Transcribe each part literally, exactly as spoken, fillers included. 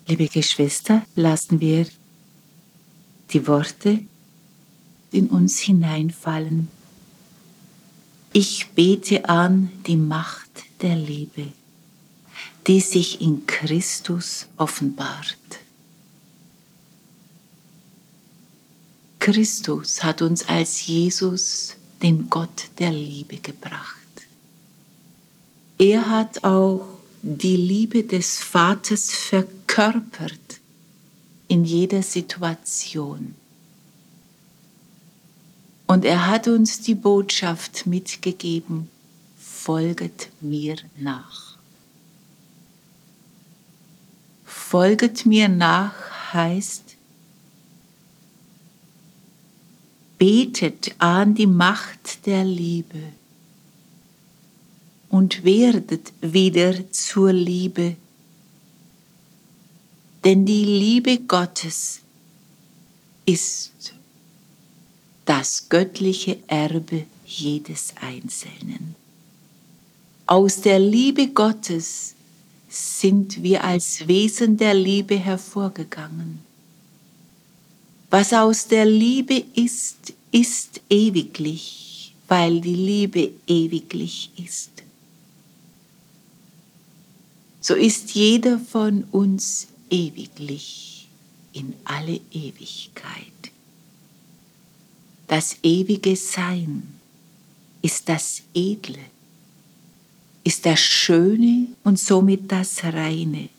Liebe Geschwister, lassen wir die Worte in uns hineinfallen. Ich bete an die Macht der Liebe, die sich in Christus offenbart. Christus hat uns als Jesus den Gott der Liebe gebracht. Er hat auch die Liebe des Vaters verkörpert in jeder Situation. Und er hat uns die Botschaft mitgegeben, folget mir nach. Folget mir nach heißt, betet an die Macht der Liebe und werdet wieder zur Liebe. Denn die Liebe Gottes ist das göttliche Erbe jedes Einzelnen. Aus der Liebe Gottes sind wir als Wesen der Liebe hervorgegangen. Was aus der Liebe ist, ist ewiglich, weil die Liebe ewiglich ist. So ist jeder von uns ewiglich in alle Ewigkeit. Das ewige Sein ist das Edle, ist das Schöne und somit das Reine.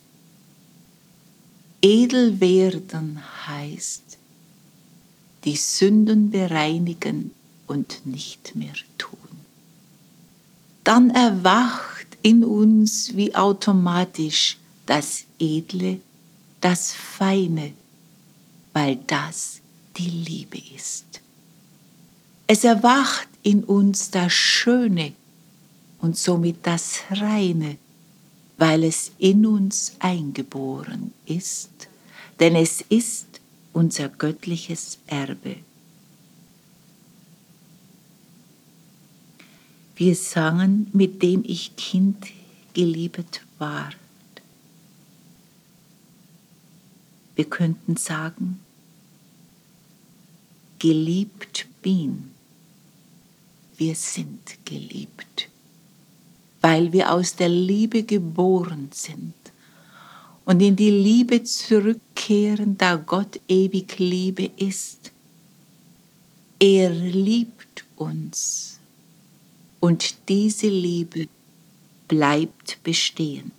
Edel werden heißt, die Sünden bereinigen und nicht mehr tun. Dann erwacht in uns wie automatisch das Edle, das Feine, weil das die Liebe ist. Es erwacht in uns das Schöne und somit das Reine, weil es in uns eingeboren ist, denn es ist unser göttliches Erbe. Wir sangen, mit dem ich Kind geliebt war. Wir könnten sagen, geliebt bin. Wir sind geliebt, weil wir aus der Liebe geboren sind und in die Liebe zurückkehren, da Gott ewig Liebe ist. Er liebt uns und diese Liebe bleibt bestehen.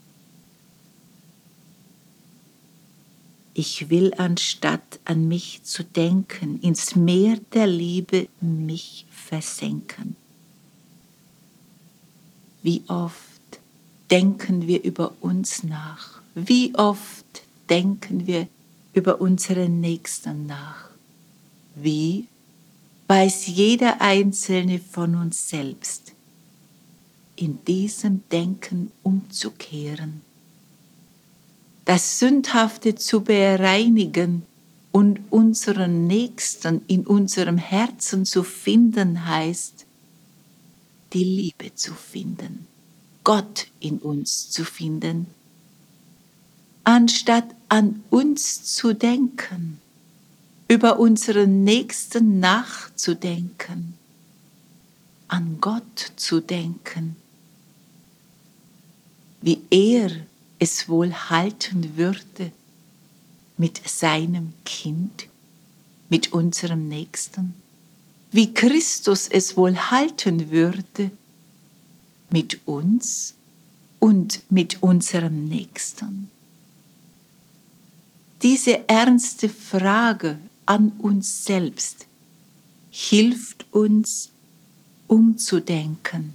Ich will, anstatt an mich zu denken, ins Meer der Liebe mich versenken. Wie oft denken wir über uns nach? Wie oft denken wir über unseren Nächsten nach? Wie weiß jeder Einzelne von uns selbst, in diesem Denken umzukehren, das Sündhafte zu bereinigen und unseren Nächsten in unserem Herzen zu finden, heißt, die Liebe zu finden, Gott in uns zu finden, anstatt an uns zu denken, über unseren Nächsten nachzudenken, an Gott zu denken, wie er es wohl halten würde mit seinem Kind, mit unserem Nächsten, wie Christus es wohl halten würde mit uns und mit unserem Nächsten. Diese ernste Frage an uns selbst hilft uns, umzudenken,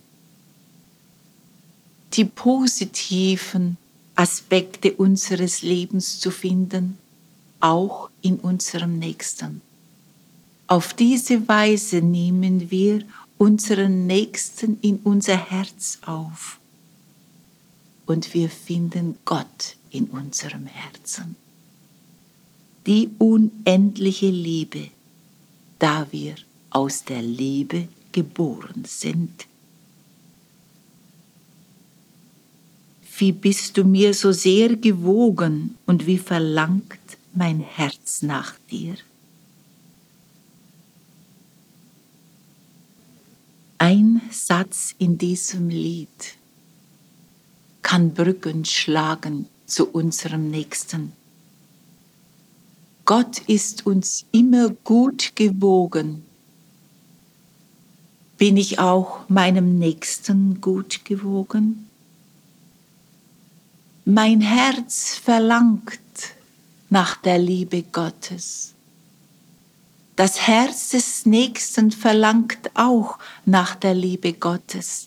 die positiven Aspekte unseres Lebens zu finden, auch in unserem Nächsten. Auf diese Weise nehmen wir unseren Nächsten in unser Herz auf und wir finden Gott in unserem Herzen. Die unendliche Liebe, da wir aus der Liebe geboren sind. Wie bist du mir so sehr gewogen und wie verlangt mein Herz nach dir. Ein Satz in diesem Lied kann Brücken schlagen zu unserem Nächsten. Gott ist uns immer gut gewogen. Bin ich auch meinem Nächsten gut gewogen? Mein Herz verlangt nach der Liebe Gottes. Das Herz des Nächsten verlangt auch nach der Liebe Gottes.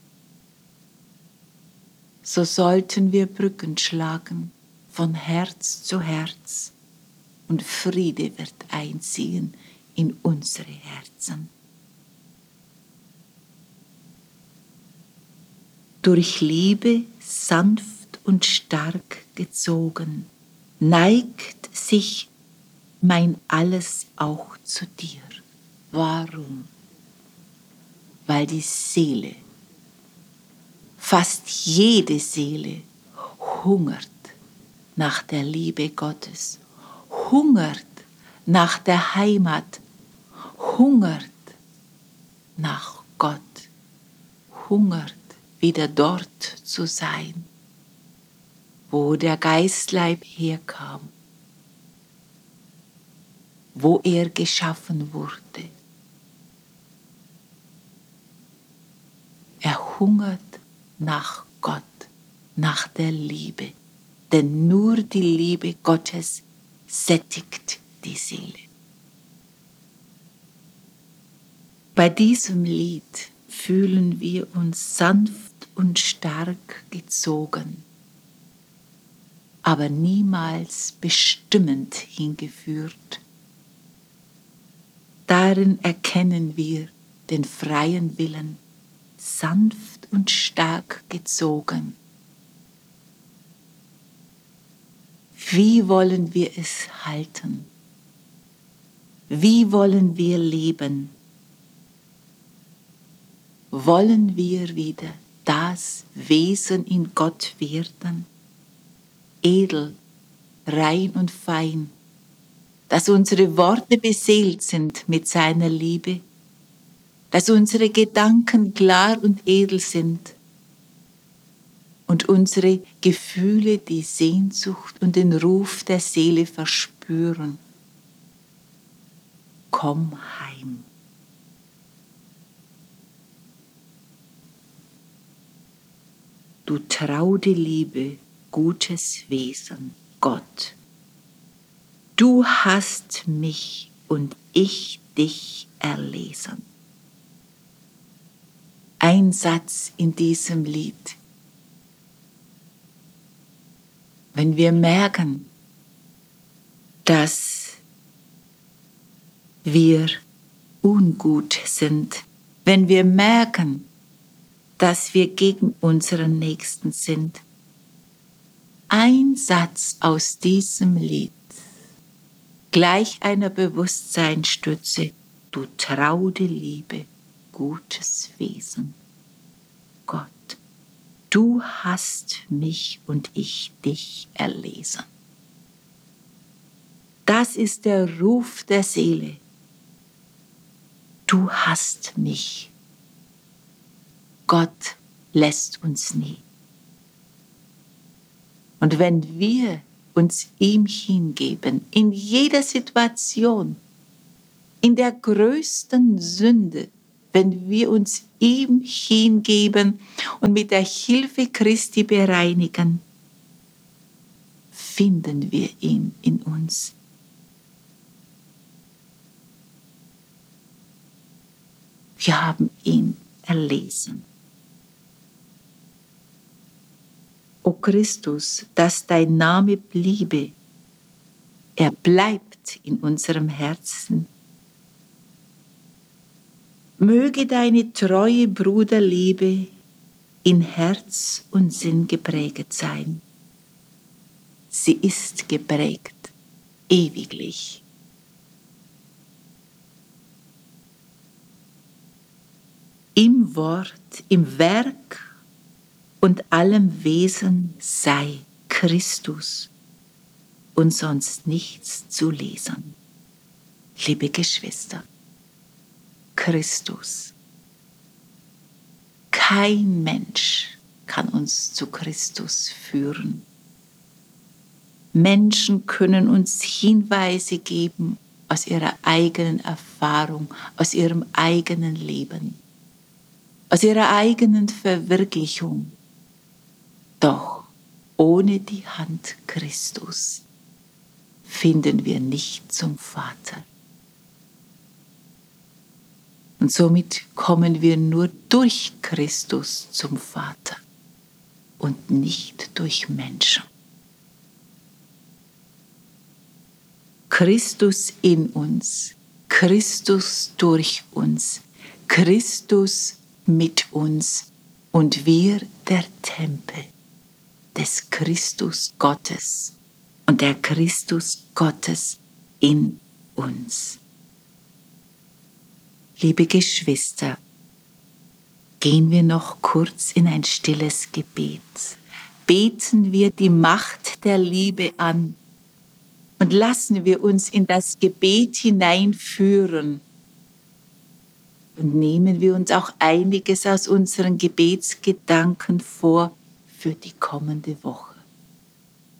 So sollten wir Brücken schlagen von Herz zu Herz und Friede wird einziehen in unsere Herzen. Durch Liebe sanft und stark gezogen, neigt sich mein Alles auch zu dir. Warum? Weil die Seele, fast jede Seele, hungert nach der Liebe Gottes, hungert nach der Heimat, hungert nach Gott, hungert wieder dort zu sein, wo der Geistleib herkam, wo er geschaffen wurde. Er hungert nach Gott, nach der Liebe, denn nur die Liebe Gottes sättigt die Seele. Bei diesem Lied fühlen wir uns sanft und stark gezogen, aber niemals bestimmend hingeführt. Darin erkennen wir den freien Willen, sanft und stark gezogen. Wie wollen wir es halten? Wie wollen wir leben? Wollen wir wieder das Wesen in Gott werden, edel, rein und fein, dass unsere Worte beseelt sind mit seiner Liebe, dass unsere Gedanken klar und edel sind und unsere Gefühle die Sehnsucht und den Ruf der Seele verspüren. Komm heim. Du traude Liebe, gutes Wesen, Gott. Du hast mich und ich dich erlesen. Ein Satz in diesem Lied. Wenn wir merken, dass wir ungut sind, wenn wir merken, dass wir gegen unseren Nächsten sind. Ein Satz aus diesem Lied, gleich einer Bewusstseinsstütze, du traude Liebe, gutes Wesen, Gott, du hast mich und ich dich erlesen. Das ist der Ruf der Seele. Du hast mich. Gott lässt uns nie. Und wenn wir uns ihm hingeben, in jeder Situation, in der größten Sünde, wenn wir uns ihm hingeben und mit der Hilfe Christi bereinigen, finden wir ihn in uns. Wir haben ihn erlesen. O Christus, dass dein Name bliebe, er bleibt in unserem Herzen. Möge deine treue Bruderliebe in Herz und Sinn geprägt sein. Sie ist geprägt, ewiglich. Im Wort, im Werk und allem Wesen sei Christus und sonst nichts zu lesen. Liebe Geschwister, Christus. Kein Mensch kann uns zu Christus führen. Menschen können uns Hinweise geben aus ihrer eigenen Erfahrung, aus ihrem eigenen Leben, aus ihrer eigenen Verwirklichung. Doch ohne die Hand Christus finden wir nicht zum Vater. Und somit kommen wir nur durch Christus zum Vater und nicht durch Menschen. Christus in uns, Christus durch uns, Christus mit uns und wir der Tempel des Christus Gottes und der Christus Gottes in uns. Liebe Geschwister, gehen wir noch kurz in ein stilles Gebet. Beten wir die Macht der Liebe an und lassen wir uns in das Gebet hineinführen. Und nehmen wir uns auch einiges aus unseren Gebetsgedanken vor für die kommende Woche.